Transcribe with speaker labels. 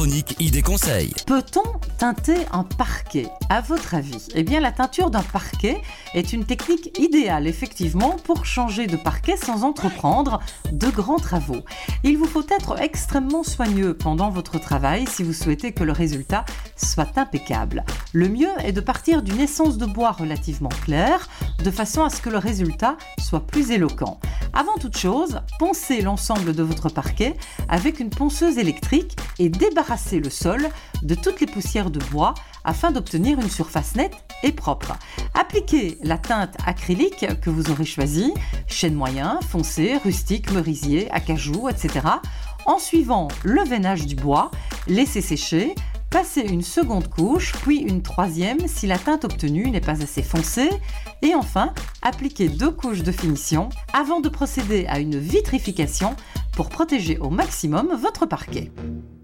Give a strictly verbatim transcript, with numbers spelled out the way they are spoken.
Speaker 1: chronique idées conseils.
Speaker 2: Peut-on teinter un parquet? À votre avis? Eh bien, la teinture d'un parquet est une technique idéale, effectivement, pour changer de parquet sans entreprendre de grands travaux. Il vous faut être extrêmement soigneux pendant votre travail si vous souhaitez que le résultat soit impeccable. Le mieux est de partir d'une essence de bois relativement claire, de façon à ce que le résultat soit plus éloquent. Avant toute chose, poncez l'ensemble de votre parquet avec une ponceuse électrique et débarrassez le sol de toutes les poussières de bois afin d'obtenir une surface nette et propre. Appliquez la teinte acrylique que vous aurez choisie, chêne moyen, foncé, rustique, merisier, acajou, et cetera. En suivant le veinage du bois, laissez sécher. Passez une seconde couche, puis une troisième si la teinte obtenue n'est pas assez foncée. Et enfin, appliquez deux couches de finition avant de procéder à une vitrification pour protéger au maximum votre parquet.